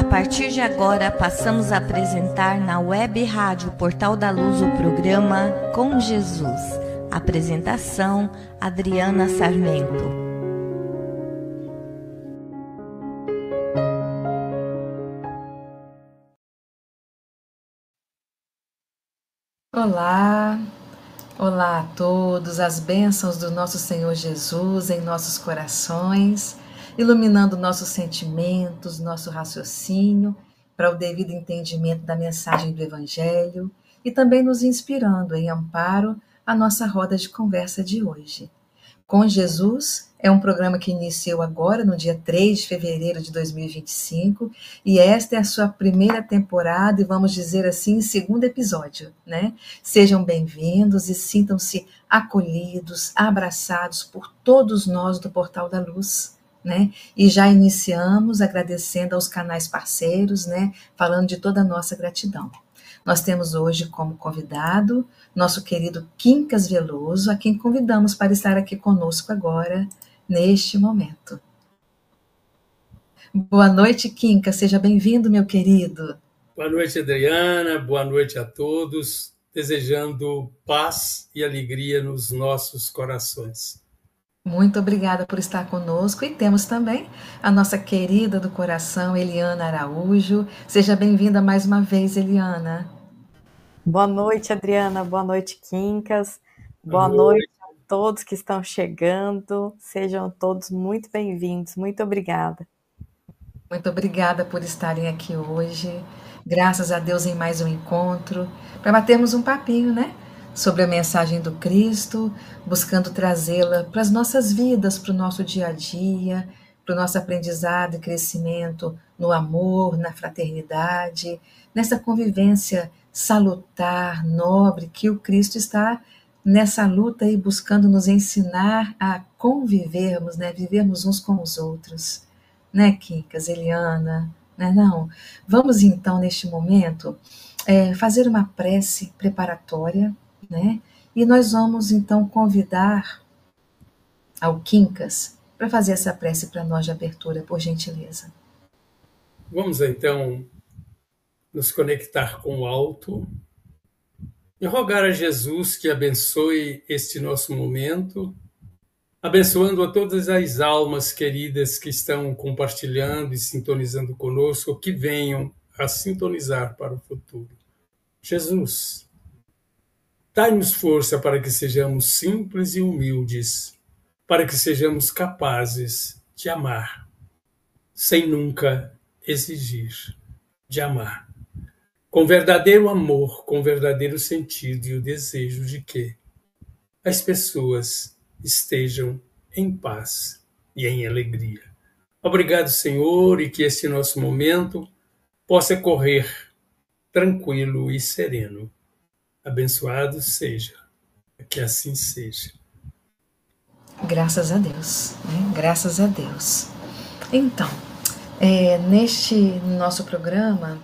A partir de agora, passamos a apresentar na Web Rádio Portal da Luz o programa Com Jesus. Apresentação, Adriana Sarmento. Olá, olá a todos, as bênçãos do nosso Senhor Jesus em nossos corações, iluminando nossos sentimentos, nosso raciocínio para o devido entendimento da mensagem do Evangelho e também nos inspirando em amparo à nossa roda de conversa de hoje. Com Jesus é um programa que iniciou agora no dia 3 de fevereiro de 2025 e esta é a sua primeira temporada e vamos dizer assim, segundo episódio, né? Sejam bem-vindos e sintam-se acolhidos, abraçados por todos nós do Portal da Luz, né? E já iniciamos agradecendo aos canais parceiros, né? Falando de toda a nossa gratidão. Nós temos hoje como convidado nosso querido Quincas Veloso, a quem convidamos para estar aqui conosco agora, neste momento. Boa noite, Quincas, seja bem-vindo, meu querido. Boa noite, Adriana, boa noite a todos, desejando paz e alegria nos nossos corações. Muito obrigada por estar conosco e temos também a nossa querida do coração, Eliana Araújo. Seja bem-vinda mais uma vez, Eliana. Boa noite, Adriana. Boa noite, Quincas. Boa noite a todos que estão chegando. Sejam todos muito bem-vindos. Muito obrigada. Muito obrigada por estarem aqui hoje. Graças a Deus em mais um encontro, para batermos um papinho, né? Sobre a mensagem do Cristo, buscando trazê-la para as nossas vidas, para o nosso dia a dia, para o nosso aprendizado e crescimento no amor, na fraternidade, nessa convivência salutar, nobre, que o Cristo está nessa luta aí buscando nos ensinar a convivermos, né? Vivermos uns com os outros. Né, Quincas, Eliana? Não? Vamos então, neste momento, fazer uma prece preparatória, né? E nós vamos então convidar ao Quincas para fazer essa prece para nós de abertura, por gentileza. Vamos então nos conectar com o alto e rogar a Jesus que abençoe este nosso momento, abençoando a todas as almas queridas que estão compartilhando e sintonizando conosco, que venham a sintonizar para o futuro. Jesus, dai-nos força para que sejamos simples e humildes, para que sejamos capazes de amar, sem nunca exigir, de amar. Com verdadeiro amor, com verdadeiro sentido e o desejo de que as pessoas estejam em paz e em alegria. Obrigado, Senhor, e que este nosso momento possa correr tranquilo e sereno. Abençoado seja, que assim seja. Graças a Deus, né? Graças a Deus. Então, neste nosso programa,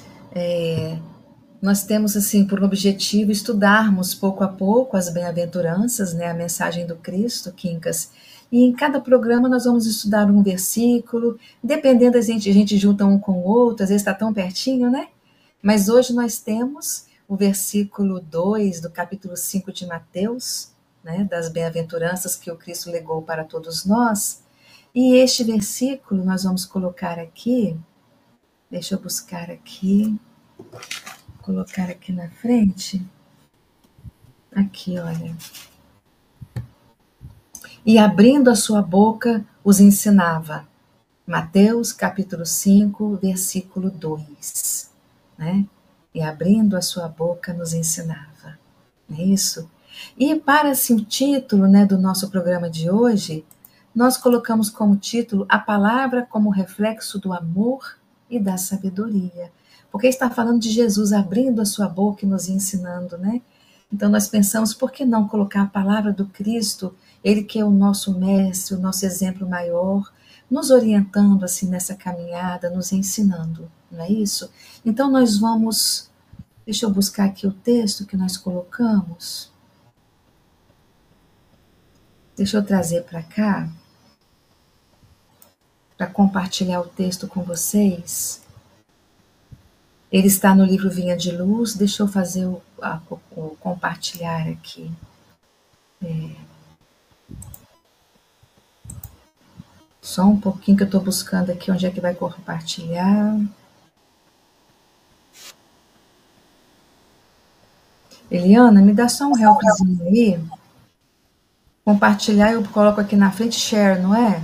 nós temos assim por objetivo estudarmos pouco a pouco as bem-aventuranças, né, a mensagem do Cristo, Quincas. E em cada programa nós vamos estudar um versículo, dependendo, a gente junta um com o outro, às vezes está tão pertinho, né? Mas hoje nós temos o versículo 2 do capítulo 5 de Mateus, né, das bem-aventuranças que o Cristo legou para todos nós. E este versículo nós vamos colocar aqui, deixa eu buscar aqui, colocar aqui na frente, aqui, olha. E abrindo a sua boca, os ensinava. Mateus, capítulo 5, versículo 2. Né? E abrindo a sua boca, nos ensinava. Não é isso? E para assim, o título, né, do nosso programa de hoje, nós colocamos como título a palavra como reflexo do amor e da sabedoria. Porque está falando de Jesus abrindo a sua boca e nos ensinando, né? Então nós pensamos, por que não colocar a palavra do Cristo, ele que é o nosso mestre, o nosso exemplo maior, nos orientando assim nessa caminhada, nos ensinando, não é isso? Então nós vamos, deixa eu buscar aqui o texto que nós colocamos. Deixa eu trazer para cá, para compartilhar o texto com vocês. Ele está no livro Vinha de Luz. Deixa eu fazer o compartilhar aqui. Só um pouquinho que eu estou buscando aqui onde é que vai compartilhar. Eliana, me dá só um helpzinho aí. Compartilhar, eu coloco aqui na frente, share, não é?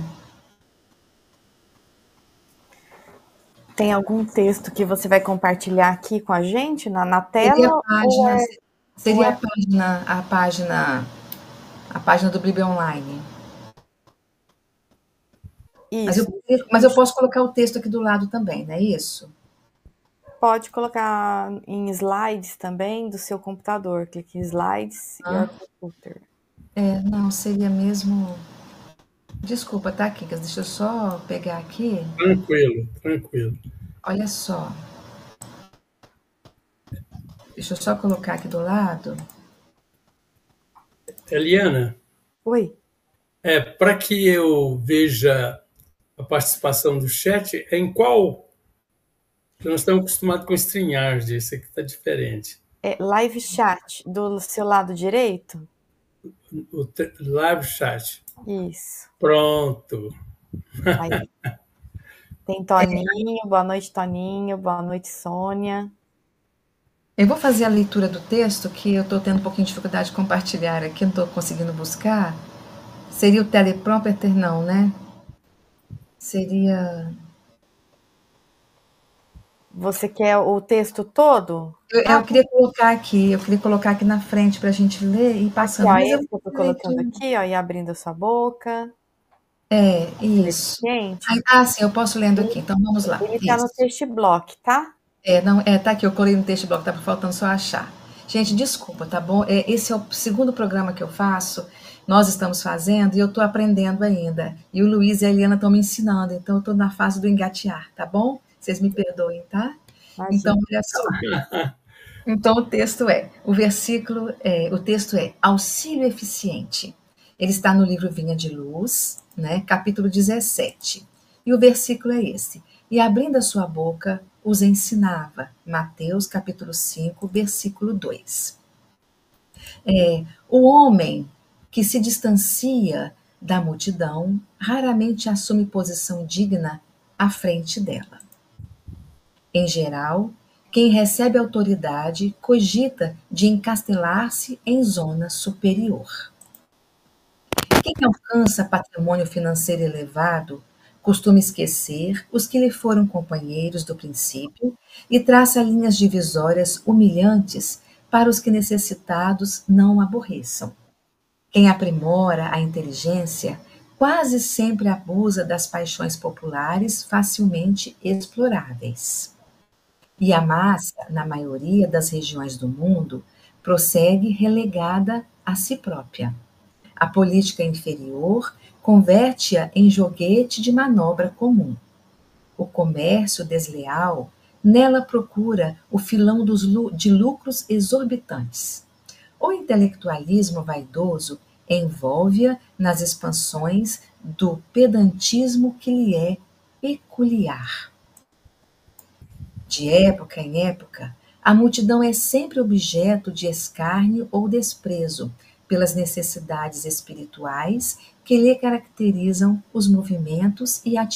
Tem algum texto que você vai compartilhar aqui com a gente na tela? Seria a página do Bíblia Online. Isso. Mas eu posso colocar o texto aqui do lado também, não é isso? Pode colocar em slides também do seu computador. Clique em slides e your computer. Não, seria mesmo... Desculpa, tá, Kikas? Deixa eu só pegar aqui. Tranquilo. Olha só. Deixa eu só colocar aqui do lado. Eliana. Oi. Para que eu veja a participação do chat, em qual? Nós estamos acostumados com StreamYard, esse aqui está diferente. Live chat do seu lado direito? O live chat. Isso. Pronto. Aí. Tem Toninho, boa noite, Toninho, boa noite, Sônia. Eu vou fazer a leitura do texto, que eu estou tendo um pouquinho de dificuldade de compartilhar aqui, não estou conseguindo buscar. Seria o teleprompter, não, né? Seria... Você quer o texto todo? Eu queria colocar aqui na frente para a gente ler e ir passando. Aqui, ó, esse que eu estou colocando aqui, ó, e abrindo a sua boca. Isso. Sim, eu posso lendo aqui, então vamos lá. Ele está no text block, tá? Tá aqui, eu colei no text block, tá faltando só achar. Gente, desculpa, tá bom? Esse é o segundo programa que eu faço, nós estamos fazendo e eu estou aprendendo ainda. E o Luiz e a Eliana estão me ensinando, então eu estou na fase do engatear, tá bom? Vocês me perdoem, tá? Imagina. Então, olha só. Então, o texto o texto é Auxílio Eficiente. Ele está no livro Vinha de Luz, né, capítulo 17. E o versículo é esse. E abrindo a sua boca, os ensinava. Mateus, capítulo 5, versículo 2. O homem que se distancia da multidão raramente assume posição digna à frente dela. Em geral, quem recebe autoridade cogita de encastelar-se em zona superior. Quem alcança patrimônio financeiro elevado costuma esquecer os que lhe foram companheiros do princípio e traça linhas divisórias humilhantes para os que necessitados não aborreçam. Quem aprimora a inteligência quase sempre abusa das paixões populares facilmente exploráveis. E a massa, na maioria das regiões do mundo, prossegue relegada a si própria. A política inferior converte-a em joguete de manobra comum. O comércio desleal nela procura o filão de lucros exorbitantes. O intelectualismo vaidoso envolve-a nas expansões do pedantismo que lhe é peculiar. De época em época, a multidão é sempre objeto de escárnio ou desprezo pelas necessidades espirituais que lhe caracterizam os movimentos e atitudes